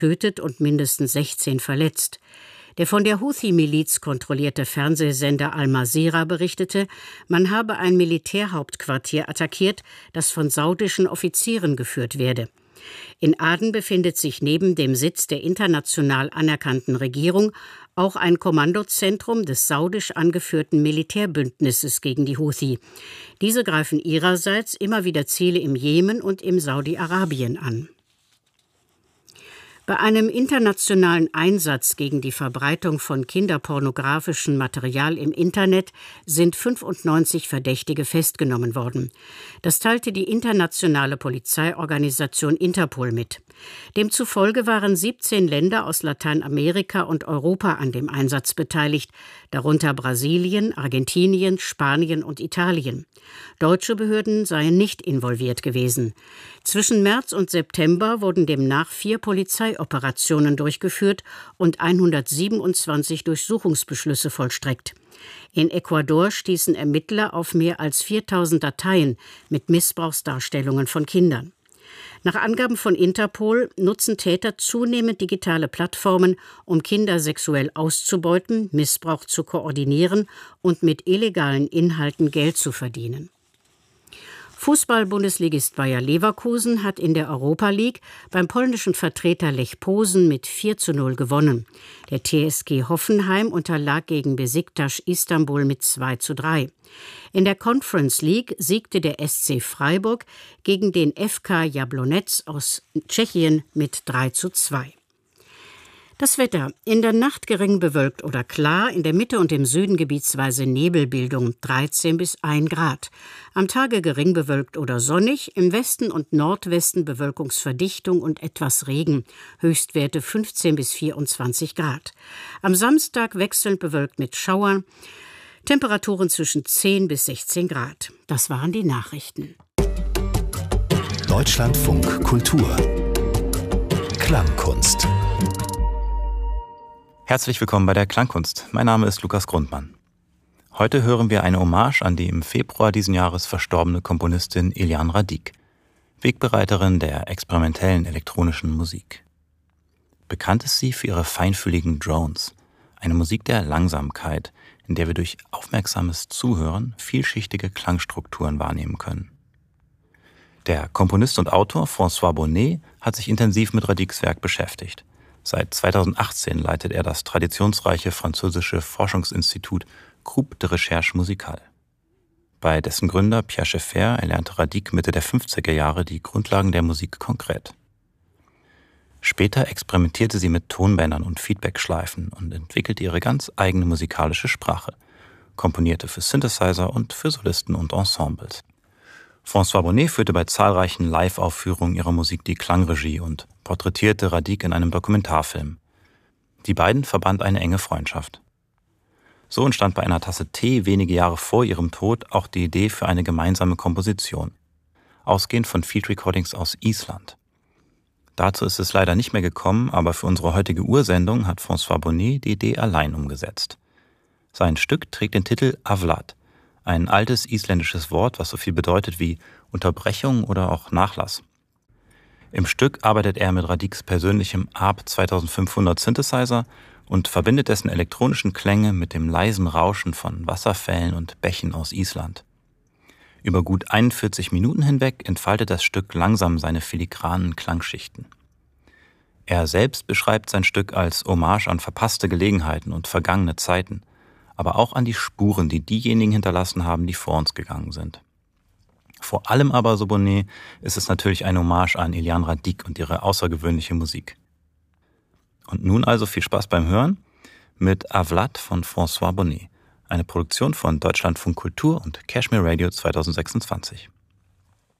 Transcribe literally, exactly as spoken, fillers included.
getötet und mindestens sechzehn verletzt. Der von der Houthi-Miliz kontrollierte Fernsehsender Al-Masirah berichtete, man habe ein Militärhauptquartier attackiert, das von saudischen Offizieren geführt werde. In Aden befindet sich neben dem Sitz der international anerkannten Regierung auch ein Kommandozentrum des saudisch angeführten Militärbündnisses gegen die Houthi. Diese greifen ihrerseits immer wieder Ziele im Jemen und im Saudi-Arabien an. Bei einem internationalen Einsatz gegen die Verbreitung von kinderpornografischem Material im Internet sind fünfundneunzig Verdächtige festgenommen worden. Das teilte die internationale Polizeiorganisation Interpol mit. Demzufolge waren siebzehn Länder aus Lateinamerika und Europa an dem Einsatz beteiligt, darunter Brasilien, Argentinien, Spanien und Italien. Deutsche Behörden seien nicht involviert gewesen. Zwischen März und September wurden demnach vier Polizeioperationen durchgeführt und hundertsiebenundzwanzig Durchsuchungsbeschlüsse vollstreckt. In Ecuador stießen Ermittler auf mehr als viertausend Dateien mit Missbrauchsdarstellungen von Kindern. Nach Angaben von Interpol nutzen Täter zunehmend digitale Plattformen, um Kinder sexuell auszubeuten, Missbrauch zu koordinieren und mit illegalen Inhalten Geld zu verdienen. Fußball-Bundesligist Bayer Leverkusen hat in der Europa League beim polnischen Vertreter Lech Posen mit vier zu null gewonnen. Der T S G Hoffenheim unterlag gegen Besiktas Istanbul mit zwei zu drei. In der Conference League siegte der S C Freiburg gegen den F K Jablonec aus Tschechien mit drei zu zwei. Das Wetter: In der Nacht gering bewölkt oder klar, in der Mitte und im Süden gebietsweise Nebelbildung, dreizehn bis ein Grad. Am Tage gering bewölkt oder sonnig, im Westen und Nordwesten Bewölkungsverdichtung und etwas Regen, Höchstwerte fünfzehn bis vierundzwanzig Grad. Am Samstag wechselnd bewölkt mit Schauern, Temperaturen zwischen zehn bis sechzehn Grad. Das waren die Nachrichten. Deutschlandfunk Kultur Klangkunst. Herzlich willkommen bei der Klangkunst. Mein Name ist Lukas Grundmann. Heute hören wir eine Hommage an die im Februar diesen Jahres verstorbene Komponistin Iliane Radić, Wegbereiterin der experimentellen elektronischen Musik. Bekannt ist sie für ihre feinfühligen Drones, eine Musik der Langsamkeit, in der wir durch aufmerksames Zuhören vielschichtige Klangstrukturen wahrnehmen können. Der Komponist und Autor François Bonnet hat sich intensiv mit Radićs Werk beschäftigt. Seit zweitausendachtzehn leitet er das traditionsreiche französische Forschungsinstitut Groupe de Recherche Musicale. Bei dessen Gründer Pierre Schaeffer erlernte Radić Mitte der fünfziger Jahre die Grundlagen der Musik konkret. Später experimentierte sie mit Tonbändern und Feedbackschleifen und entwickelte ihre ganz eigene musikalische Sprache, komponierte für Synthesizer und für Solisten und Ensembles. François Bonnet führte bei zahlreichen Live-Aufführungen ihrer Musik die Klangregie und porträtierte Radić in einem Dokumentarfilm. Die beiden verband eine enge Freundschaft. So entstand bei einer Tasse Tee wenige Jahre vor ihrem Tod auch die Idee für eine gemeinsame Komposition, ausgehend von Field Recordings aus Island. Dazu ist es leider nicht mehr gekommen, aber für unsere heutige Ursendung hat François Bonnet die Idee allein umgesetzt. Sein Stück trägt den Titel Avlad, ein altes isländisches Wort, was so viel bedeutet wie Unterbrechung oder auch Nachlass. Im Stück arbeitet er mit Radićs persönlichem A R P zweitausendfünfhundert Synthesizer und verbindet dessen elektronischen Klänge mit dem leisen Rauschen von Wasserfällen und Bächen aus Island. Über gut einundvierzig Minuten hinweg entfaltet das Stück langsam seine filigranen Klangschichten. Er selbst beschreibt sein Stück als Hommage an verpasste Gelegenheiten und vergangene Zeiten, aber auch an die Spuren, die diejenigen hinterlassen haben, die vor uns gegangen sind. Vor allem aber, so Bonnet, ist es natürlich eine Hommage an Iliane Radić und ihre außergewöhnliche Musik. Und nun also viel Spaß beim Hören mit Avlad von François Bonnet, eine Produktion von Deutschlandfunk Kultur und Cashmere Radio zweitausendsechsundzwanzig.